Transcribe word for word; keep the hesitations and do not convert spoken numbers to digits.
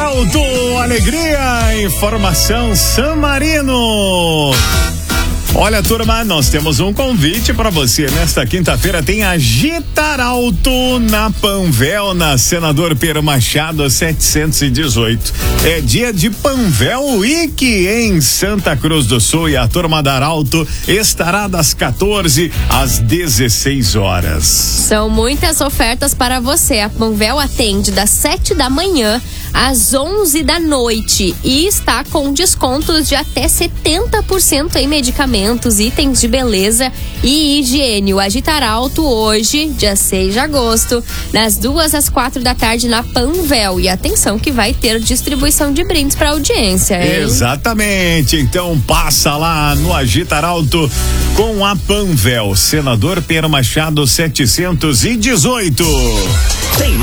Arauto, alegria, informação San Marino. Olha, turma, nós temos um convite para você. Nesta quinta-feira tem Agitarauto na Panvel, na Senador Pedro Machado setecentos e dezoito. É dia de Panvel Week em Santa Cruz do Sul e a turma da Arauto estará das quatorze às dezesseis horas. São muitas ofertas para você. A Panvel atende das sete da manhã às onze da noite e está com descontos de até setenta por cento em medicamentos, itens de beleza e higiene. O Agitarauto hoje, dia seis de agosto, das duas às quatro da tarde na Panvel. E atenção que vai ter distribuição de brindes para audiência, hein? Exatamente. Então passa lá no Agitarauto com a Panvel, Senador Pedro Machado setecentos e dezoito. Tem